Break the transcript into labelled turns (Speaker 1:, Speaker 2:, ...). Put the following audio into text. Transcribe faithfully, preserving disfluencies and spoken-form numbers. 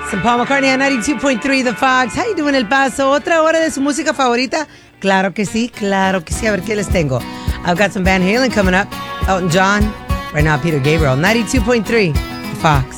Speaker 1: San Paul McCartney a ninety-two point three The Fox. How you doing, El Paso? ¿Otra hora de su música favorita? Claro que sí, claro que sí. A ver qué les tengo. I've got some Van Halen coming up. Elton John. Right now, Peter Gabriel. ninety-two point three The Fox.